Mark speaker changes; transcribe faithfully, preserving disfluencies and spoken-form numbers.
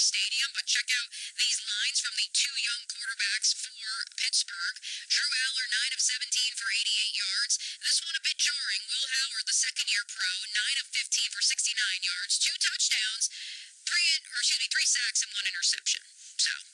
Speaker 1: Stadium, but check out these lines from the two young quarterbacks for Pittsburgh. Drew Aller, nine of seventeen for eighty-eight yards. This one a bit jarring. Will Howard, the second-year pro, nine of fifteen for sixty-nine yards, two touchdowns, three, or excuse me, three sacks and one interception. So